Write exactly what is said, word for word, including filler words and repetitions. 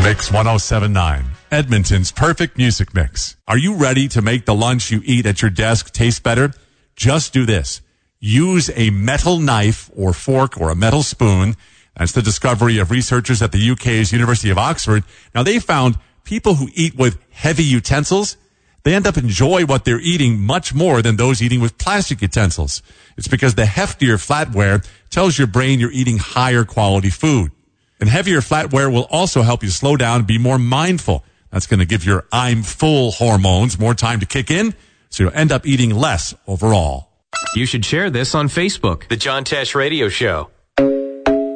Mix one oh seven point nine, Edmonton's perfect music mix. Are you ready to make the lunch you eat at your desk taste better? Just do this. Use a metal knife or fork or a metal spoon. That's the discovery of researchers at the U K's University of Oxford. Now, they found people who eat with heavy utensils, they end up enjoy what they're eating much more than those eating with plastic utensils. It's because the heftier flatware tells your brain you're eating higher quality food. And heavier flatware will also help you slow down and be more mindful. That's going to give your I'm full hormones more time to kick in, so you'll end up eating less overall. You should share this on Facebook. The John Tesh Radio Show.